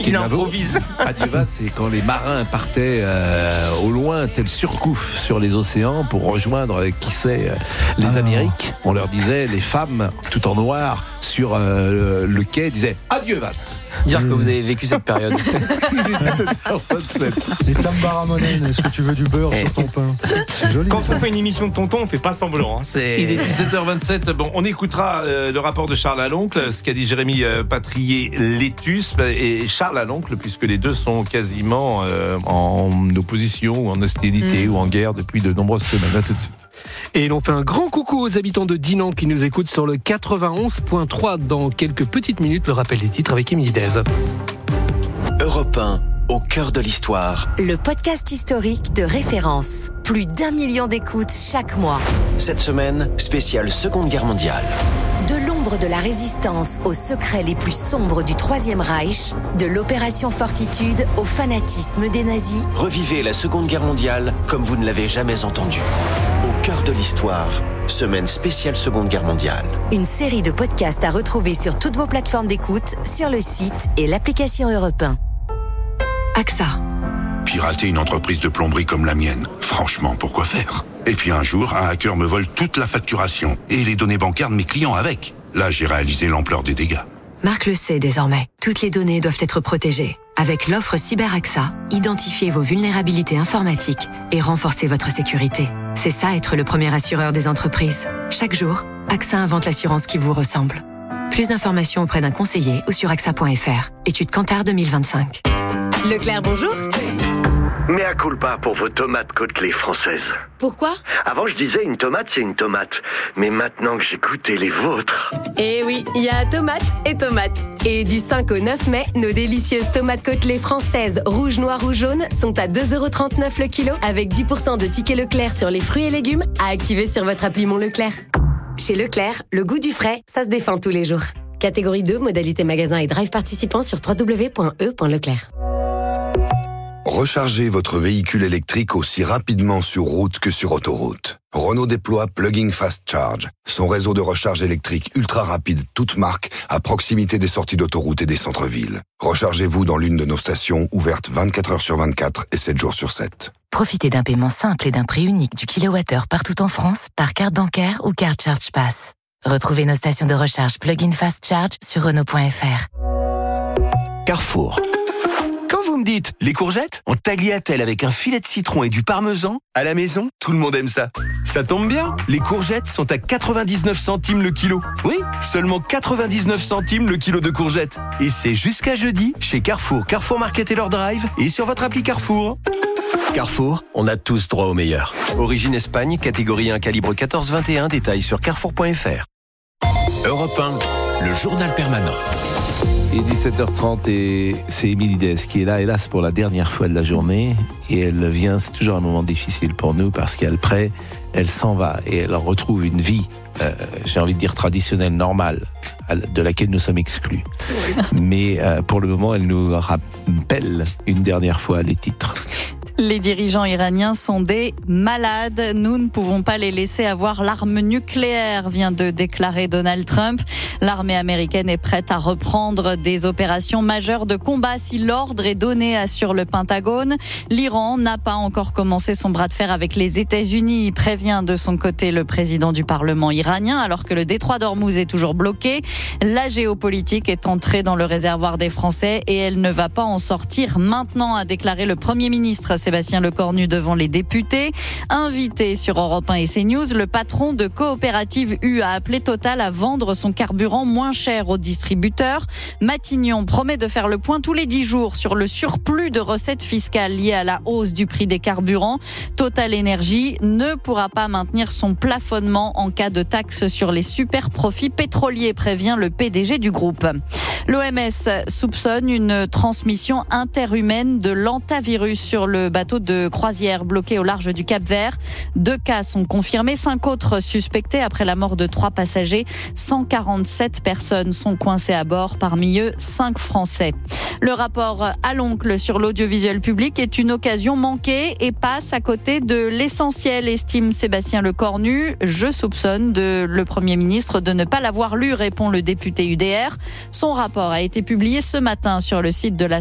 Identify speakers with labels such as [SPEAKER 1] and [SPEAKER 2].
[SPEAKER 1] Il improvise.
[SPEAKER 2] Adievat, c'est quand les marins partaient au loin, tel Surcouf sur les océans pour rejoindre, qui sait, les Amériques. On leur disait, les femmes, tout en noir, sur le quai, disaient Adievat.
[SPEAKER 1] Dire que vous avez vécu cette période.
[SPEAKER 2] Il est 17h27.
[SPEAKER 3] Et Tambaramonen, est-ce que tu veux du beurre sur ton pain? C'est joli.
[SPEAKER 1] Quand
[SPEAKER 3] ça.
[SPEAKER 1] on fait une émission de tonton, on fait pas semblant.
[SPEAKER 2] Il est 17h27. Bon, on écoutera le rapport de Charles Aloncle, ce qu'a dit Jérémy Patrier-Létus et Charles Aloncle, puisque les deux sont quasiment en opposition ou en hostilité ou en guerre depuis de nombreuses semaines. À tout de suite.
[SPEAKER 4] Et l'on fait un grand coucou aux habitants de Dinan qui nous écoutent sur le 91.3. Dans quelques petites minutes, le rappel des titres avec Émilie Dez.
[SPEAKER 5] Europe 1, au cœur de l'histoire.
[SPEAKER 6] Le podcast historique de référence. Plus d'1 million d'écoutes chaque mois.
[SPEAKER 5] Cette semaine, spéciale Seconde Guerre mondiale.
[SPEAKER 6] De l'ombre de la résistance aux secrets les plus sombres du Troisième Reich, de l'opération Fortitude au fanatisme des nazis.
[SPEAKER 5] Revivez la Seconde Guerre mondiale comme vous ne l'avez jamais entendu. Au cœur de l'histoire, semaine spéciale Seconde Guerre mondiale.
[SPEAKER 6] Une série de podcasts à retrouver sur toutes vos plateformes d'écoute, sur le site et l'application Europe 1. AXA.
[SPEAKER 7] Pirater une entreprise de plomberie comme la mienne, franchement, pourquoi faire? Et puis un jour, un hacker me vole toute la facturation et les données bancaires de mes clients avec. Là, j'ai réalisé l'ampleur des dégâts.
[SPEAKER 8] Marc le sait désormais. Toutes les données doivent être protégées. Avec l'offre CyberAXA, identifiez vos vulnérabilités informatiques et renforcez votre sécurité. C'est ça être le premier assureur des entreprises. Chaque jour, AXA invente l'assurance qui vous ressemble. Plus d'informations auprès d'un conseiller ou sur axa.fr. Étude Kantar 2025.
[SPEAKER 6] Leclerc, bonjour.
[SPEAKER 9] Mea culpa pour vos tomates côtelées françaises.
[SPEAKER 6] Pourquoi?
[SPEAKER 9] Avant, je disais une tomate, c'est une tomate. Mais maintenant que j'ai goûté les vôtres...
[SPEAKER 6] Eh oui, il y a tomates et tomates. Et du 5 au 9 mai, nos délicieuses tomates côtelées françaises, rouge, noir ou jaune, sont à 2,39€ le kilo, avec 10% de tickets Leclerc sur les fruits et légumes, à activer sur votre appli Mon Leclerc. Chez Leclerc, le goût du frais, ça se défend tous les jours. Catégorie 2, modalité magasin et drive participant sur www.e.leclerc.
[SPEAKER 10] Rechargez votre véhicule électrique aussi rapidement sur route que sur autoroute. Renault déploie Plug-in Fast Charge, son réseau de recharge électrique ultra rapide toute marque à proximité des sorties d'autoroute et des centres-villes. Rechargez-vous dans l'une de nos stations ouvertes 24 heures sur 24 et 7 jours sur 7.
[SPEAKER 8] Profitez d'un paiement simple et d'un prix unique du kilowattheure partout en France par carte bancaire ou carte Charge Pass. Retrouvez nos stations de recharge Plug-in Fast Charge sur Renault.fr.
[SPEAKER 5] Carrefour. Quand vous me dites les courgettes en tagliatelle avec un filet de citron et du parmesan, à la maison, tout le monde aime ça. Ça tombe bien, les courgettes sont à 99 centimes le kilo. Oui, seulement 99 centimes le kilo de courgettes. Et c'est jusqu'à jeudi chez Carrefour, Carrefour Market et leur drive et sur votre appli Carrefour. Carrefour, on a tous droit au meilleur. Origine Espagne, catégorie 1, calibre 14-21, détails sur carrefour.fr. Europe 1, le journal permanent.
[SPEAKER 2] Il est 17h30 et c'est Émilie Dez qui est là, hélas, pour la dernière fois de la journée. Et elle vient, c'est toujours un moment difficile pour nous parce qu'après, elle s'en va et elle retrouve une vie, j'ai envie de dire traditionnelle, normale, de laquelle nous sommes exclus. Mais pour le moment, elle nous rappelle une dernière fois les titres.
[SPEAKER 11] Les dirigeants iraniens sont des malades. Nous ne pouvons pas les laisser avoir l'arme nucléaire, vient de déclarer Donald Trump. L'armée américaine est prête à reprendre des opérations majeures de combat si l'ordre est donné, assure le Pentagone. L'Iran n'a pas encore commencé son bras de fer avec les États-Unis, prévient de son côté le président du Parlement iranien, alors que le détroit d'Ormuz est toujours bloqué. La géopolitique est entrée dans le réservoir des Français et elle ne va pas en sortir maintenant, a déclaré le Premier ministre Sébastien Lecornu devant les députés. Invité sur Europe 1 et CNews, le patron de Coopérative U a appelé Total à vendre son carburant moins cher aux distributeurs. Matignon promet de faire le point tous les 10 jours sur le surplus de recettes fiscales liées à la hausse du prix des carburants. Total Énergie ne pourra pas maintenir son plafonnement en cas de taxe sur les super profits pétroliers, prévient le PDG du groupe. L'OMS soupçonne une transmission interhumaine de l'hantavirus sur le bateau de croisière bloqué au large du Cap-Vert. 2 cas sont confirmés, 5 autres suspectés après la mort de 3 passagers. 147 personnes sont coincées à bord, parmi eux 5 Français. Le rapport à l'oncle sur l'audiovisuel public est une occasion manquée et passe à côté de l'essentiel, estime Sébastien Lecornu. Je soupçonne le Premier ministre de ne pas l'avoir lu, répond le député UDR. Son rapport a été publié ce matin sur le site de la